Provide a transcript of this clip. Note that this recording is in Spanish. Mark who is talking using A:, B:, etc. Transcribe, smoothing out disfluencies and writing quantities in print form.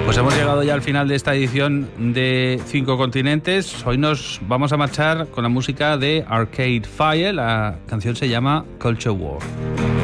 A: Pues hemos llegado ya al final de esta edición de 5 continentes. Hoy nos vamos a marchar con la música de Arcade Fire. La canción se llama Culture War.